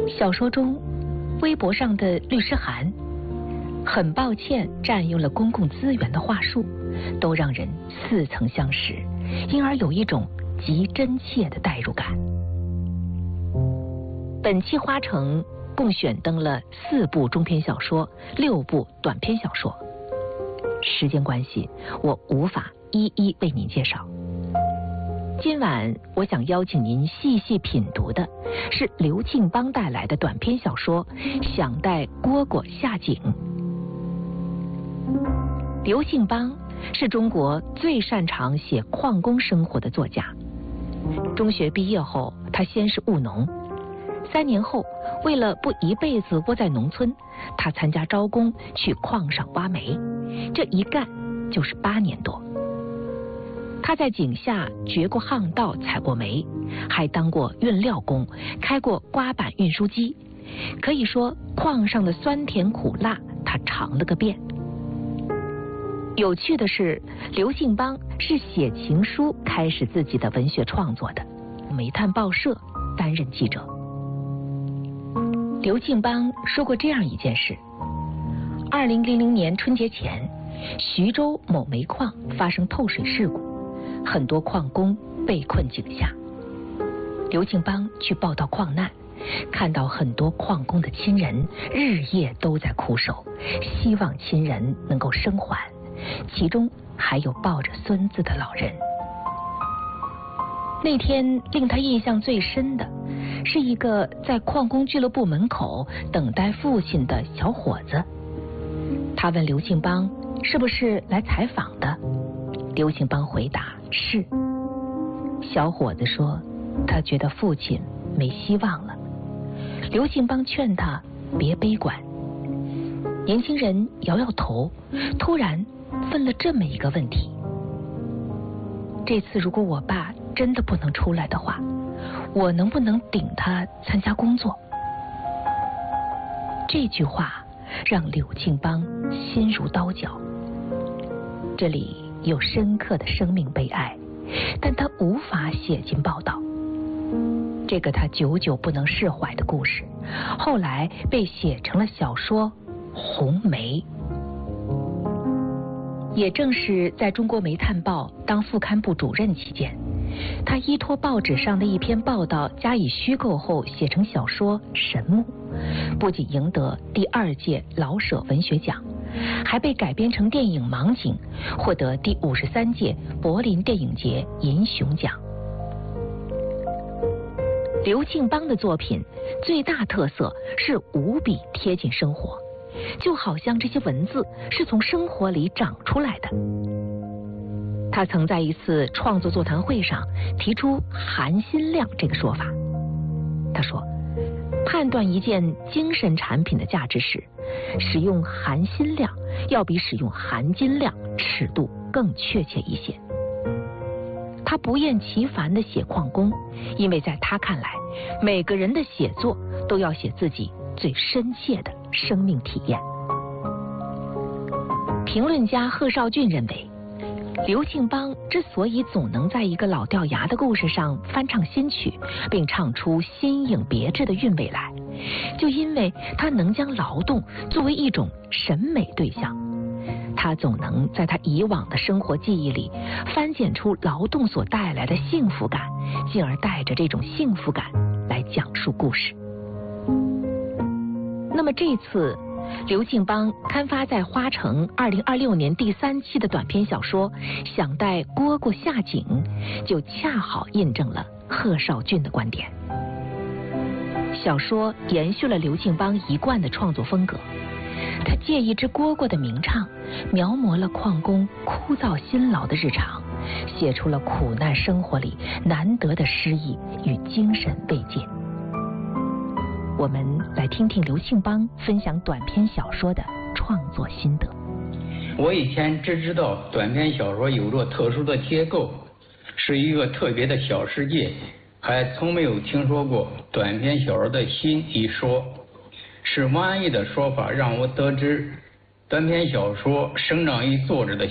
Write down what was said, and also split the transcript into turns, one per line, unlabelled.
小说中，微博上的律师函，很抱歉占用了公共资源的话术，都让人似曾相识，因而有一种极真切的代入感。本期花城共选登了4部中篇小说、6部短篇小说。时间关系，我无法一一为您介绍。今晚我想邀请您细细品读的是刘庆邦带来的短篇小说《想带蝈蝈下井》。刘庆邦是中国最擅长写矿工生活的作家。中学毕业后，他先是务农，3年后，为了不一辈子窝在农村，他参加招工去矿上挖煤，这一干就是8年多。他在井下掘过巷道，采过煤，还当过运料工，开过刮板运输机。可以说，矿上的酸甜苦辣，他尝了个遍。有趣的是，刘庆邦是写情书开始自己的文学创作的，煤炭报社担任记者。刘庆邦说过这样一件事：2000年春节前，徐州某煤矿发生透水事故，很多矿工被困井下。刘庆邦去报道矿难，看到很多矿工的亲人日夜都在苦守，希望亲人能够生还，其中还有抱着孙子的老人。那天令他印象最深的是一个在矿工俱乐部门口等待父亲的小伙子。他问刘庆邦是不是来采访的，刘庆邦回答是。小伙子说他觉得父亲没希望了。刘庆邦劝他别悲观。年轻人摇摇头，突然问了这么一个问题：这次如果我爸真的不能出来的话，我能不能顶他参加工作？这句话让刘庆邦心如刀绞。这里有深刻的生命悲哀，但他无法写进报道。这个他久久不能释怀的故事，后来被写成了小说《红煤》。也正是在中国煤炭报当副刊部主任期间，他依托报纸上的一篇报道加以虚构后写成小说《神木》，不仅赢得第2届老舍文学奖，还被改编成电影《盲井》，获得第53届柏林电影节银熊奖。刘庆邦的作品最大特色是无比贴近生活，就好像这些文字是从生活里长出来的。他曾在一次创作座谈会上提出含金量这个说法。他说，判断一件精神产品的价值时，使用含金量要比使用含金量尺度更确切一些。他不厌其烦地写矿工，因为在他看来，每个人的写作都要写自己最深切的生命体验。评论家贺绍俊认为，刘庆邦之所以总能在一个老掉牙的故事上翻唱新曲，并唱出新颖别致的韵味来，就因为他能将劳动作为一种审美对象。他总能在他以往的生活记忆里翻检出劳动所带来的幸福感，进而带着这种幸福感来讲述故事。那么这次刘庆邦刊发在花城2026年第3期的短篇小说《想带蝈蝈下井》，就恰好印证了贺绍俊的观点。小说延续了刘庆邦一贯的创作风格，他借一只蝈蝈的鸣唱，描摹了矿工枯燥辛劳的日常，写出了苦难生活里难得的诗意与精神慰藉。我们来听听刘庆邦分享短篇小说的创作心得。
我以前只知道短篇小说有着特殊的结构，是一个特别的小世界，还从没有听说过短篇小说的心一说。是王安忆的说法让我得知，短篇小说生长于作者的